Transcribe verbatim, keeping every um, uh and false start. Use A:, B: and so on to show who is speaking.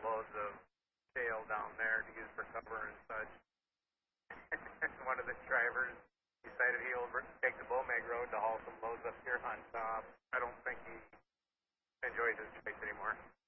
A: loads of shale down there to use for cover and such. One of the drivers decided he'll take the Bowmeg Road to haul some loads up here on top. I don't think he enjoys his choice anymore.